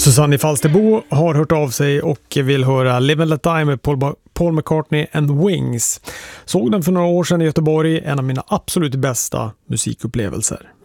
Susanne Falsterbo har hört av sig och vill höra Live and Let Die med Paul McCartney and Wings. Såg den för några år sedan i Göteborg, en av mina absolut bästa musikupplevelser.